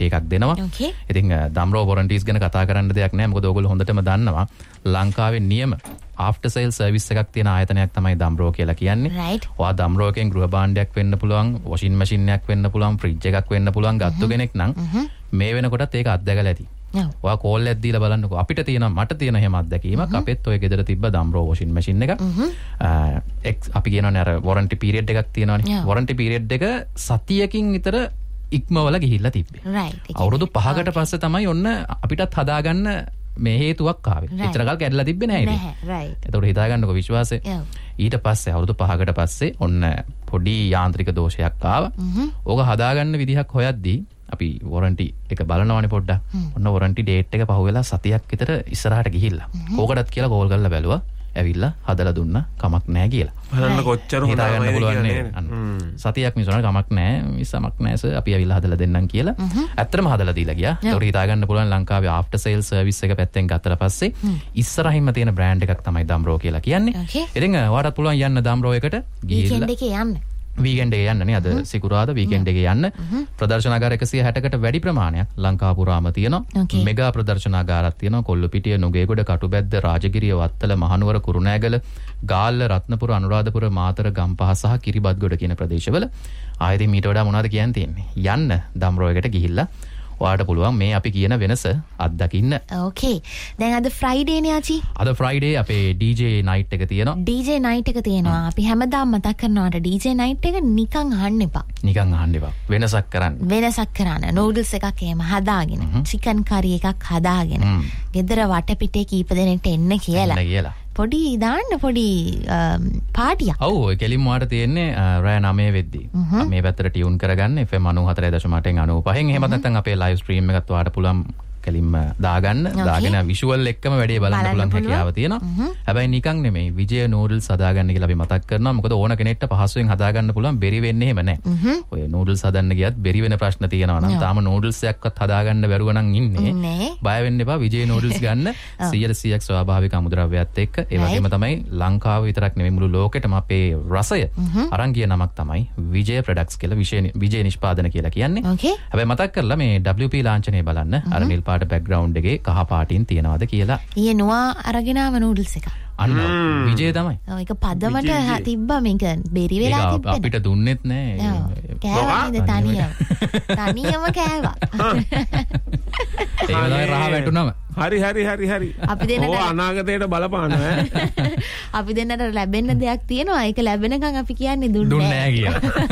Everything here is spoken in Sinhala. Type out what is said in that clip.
warranty එකක් දෙනවා. ඉතින් දම්රෝ warranties ගැන කතා කරන්න දෙයක් නැහැ. මොකද ඕගොල්ලෝ හොඳටම දන්නවා ලංකාවේ නියම after sale service එකක් තියෙන ආයතනයක් තමයි දම්රෝ කියලා කියන්නේ. ඔයා දම්රෝ එකෙන් ගෘහ භාණ්ඩයක් වෙන්න පුළුවන්, washing machine එකක් වෙන්න පුළුවන්, fridge එකක් වෙන්න පුළුවන් ගත්තු කෙනෙක් නම් මේ වෙනකොටත් ඒක අත්දැකලා ඇති. ඔයා කෝල් එකක් දීලා බලන්නකෝ. අපිට තියෙනවා මට තියෙන හැම අත්දැකීමක්. අපෙත් ඔය ගෙදර තිබ්බ දම්රෝ washing machine එක. අපි කියනවානේ අර warranty period එකක් තියෙනවානේ. warranty period එක සතියකින් විතර ඉක්මවල ගිහිල්ලා තිබ්බේ. අවුරුදු 5කට පස්සේ තමයි ඔන්න අපිටත් හදාගන්න මේ හේතුවක් ආවේ. එච්චර කල් කැඩලා තිබ්බේ නැහැ නේද? එතකොට හිතා ගන්නකො විශ්වාසය. ඊට පස්සේ අවුරුදු 5කට පස්සේ ඔන්න පොඩි යාන්ත්‍රික දෝෂයක් ආවා. ඕක හදාගන්න විදිහක් හොයද්දී අපි warranty එක බලනවානේ පොඩ්ඩක්. ඔන්න warranty date එක පහුවෙලා සතියක් විතර ඉස්සරහට ගිහිල්ලා. ඕකටත් කියලා කෝල් කරලා බැලුවා. ඇවිල්ලා හදලා දුන්නා කමක් නැහැ කියලා. බලන්න කොච්චර හොඳයි. සතියක් මිසුණා කමක් නැහැ. මිසමක් නැහැ සර්. අපි ඇවිල්ලා හදලා දෙන්නම් කියලා. ඇත්තටම හදලා දීලා ගියා. ඒකට හිතා ගන්න පුළුවන් ලංකාවේ after sale service එක පැත්තෙන් ගත්තට පස්සේ ඉස්සරහින්ම තියෙන brand එකක් තමයි දම්රෝ කියලා කියන්නේ. ඉතින් ඔයාලට පුළුවන් යන්න දම්රෝ එකට ගිහිල්ලා weekend එකේ යන්න. weekend එකේ යන්න නේ. අද සිකුරාදා weekend එකේ යන්න. ප්‍රදර්ශනාගාර 160කට වැඩි ප්‍රමාණයක් ලංකාව පුරාම තියෙනවා. මෙගා ප්‍රදර්ශනාගාරයක් තියෙනවා. කොල්ලුපිටිය, නුගේගොඩ, කටුබැද්ද, රාජගිරිය, වත්තල, මහනුවර, කුරුණෑගල, ගාල්ල, රත්නපුර, අනුරාධපුර, මාතර, ගම්පහ සහ කිරිබත්ගොඩ කියන ප්‍රදේශවල ආයෙත් මීට වඩා මොනවද කියන්න තියෙන්නේ? යන්න දම්රෝ එකට ගිහිල්ලා ඔයාලට පුළුවන් මේ අපි කියන වෙනස අත්දකින්න. ඕකේ. දැන් අද Friday නේ ආචි. අද Friday අපේ DJ night එක තියෙනවා. DJ night එක තියෙනවා. අපි හැමදාම මතක් කරනවාට DJ night එක නිකන් අහන්න එපා. නිකන් අහන්න එපා. වෙනසක් කරන්න. වෙනසක් කරන්න. noodles එකක් එහෙම හදාගෙන, chicken curry එකක් හදාගෙන, ගෙදර වටපිටේ කීප දෙනෙක්ට එන්න කියලා. පොඩි දාන්න පොඩි පාටියක්. ඔව් ඔය කෙලින්ම වාට තියෙන්නේ රෑ 9 වෙද්දී. මේ පැත්තට ටියුන් කරගන්න FM 94.8 95න් එහෙම නැත්නම් අපේ live stream එකත් වාට පුළුවන් කෙලින්ම දාගන්න. දාගෙන visual එක්කම වැඩේ බලන්න පුළුවන් හැකියාව තියෙනවා. හැබැයි නිකන් නෙමෙයි විජය noodles හදාගන්න කියලා අපි මතක් කරනවා. මොකද ඕන කෙනෙක්ට පහසුවෙන් හදාගන්න පුළුවන් බැරි වෙන්නේ එහෙම නැහැ. ඔය noodles හදන්න ගියත් බැරි වෙන ප්‍රශ්න තියෙනවා නම් තාම noodles එකක්වත් හදාගන්න බැරුව නම් ඉන්නේ. බය වෙන්න එපා. විජය noodles ගන්න 100% ස්වාභාවික අමුද්‍රව්‍යات එක්ක. ඒ වගේම තමයි ලංකාව විතරක් නෙමෙයි මුළු ලෝකෙටම අපේ රසය අරන් ගිය නමක් තමයි විජය products කියලා විජය නිෂ්පාදන කියලා කියන්නේ. හැබැයි මතක් කරලා මේ WP ලාංඡනය බලන්න. අර නිල් පාට background එකේ කහ පාටින් තියනවාද කියලා. ඊයේ නොවා අරගෙන ආව noodles එක. අන්න විජය තමයි. ඔව් ඒක පදමට තිබ්බා මේක බෙරි වෙලා තිබ්බේ. අපිට දුන්නෙත් නෑ. කෑවා නේද තනියම. තනියම කෑවා. ඒක තමයි රහ වැටුනම. හරි. අපි දෙන්නට ඕ අනාගතයට බලපානවා ඈ. අපි දෙන්නට ලැබෙන්න දෙයක් තියෙනවා. ඒක ලැබෙනකන් අපි කියන්නේ දුන්නේ නෑ කියලා.